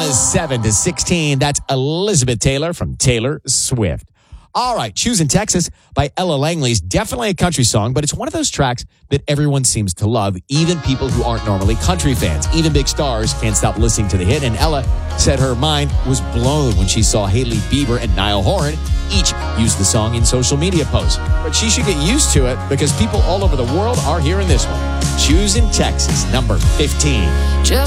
7 to 16. That's Elizabeth Taylor from Taylor Swift. All right, Choosing Texas by Ella Langley is definitely a country song, but it's one of those tracks that everyone seems to love, even people who aren't normally country fans. Even big stars can't stop listening to the hit, and Ella said her mind was blown when she saw Hailey Bieber and Niall Horan each use the song in social media posts. But she should get used to it because people all over the world are hearing this one. Choosing Texas, number 15. Just